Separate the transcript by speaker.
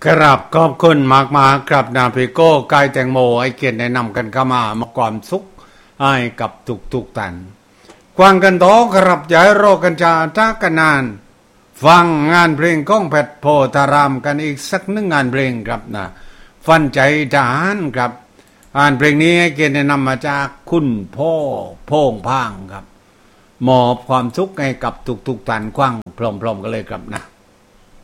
Speaker 1: กราบขอบคุณมากมาครับนาพิโก้กายแตงโมไอเกียรติแนะนำกันเข้ามาความสุขให้กับทุกท่านกวางกันต่อครับอย่าให้รอกันจะทักกันนานฟังงานเพลงของแพทย์โพธารามกันอีกสักหนึ่งงานเพลงครับนะฟันใจทหารครับงานเพลงนี้ให้เกียรติแนะนำมาจากคุณพ่อโพ่งพางครับมอบความสุขให้กับทุกท่านกว้างพร้อมๆกันเลยครับนะ